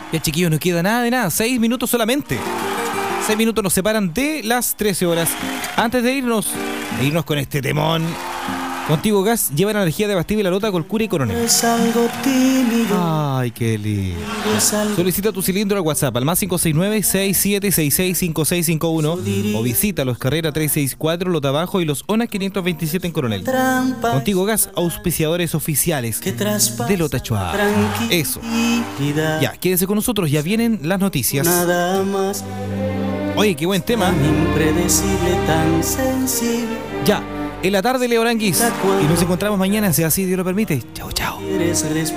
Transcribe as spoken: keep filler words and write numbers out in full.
Ya, chiquillos, no queda nada de nada. Seis minutos solamente. Seis minutos nos separan de las trece horas. Antes de irnos, de irnos con este temón. Contigo Gas lleva la energía de Bastille, La Lota, Colcura y Coronel. Es algo tímido. Ay, qué lindo. Solicita tu cilindro al WhatsApp al más cinco seis nueve, seis siete seis seis, cinco seis cinco uno o visita los Carrera trescientos sesenta y cuatro, Lota Bajo y los ONA quinientos veintisiete en Coronel. Contigo Gas, auspiciadores oficiales de Lota Chua. Eso. Ya, quédese con nosotros, ya vienen las noticias. Nada más. Oye, qué buen tema. Tan impredecible, tan sensible. Ya, en la tarde, Leo Aranguis. Y nos encontramos mañana, si así Dios lo permite. Chao, chao. Quieres respirar.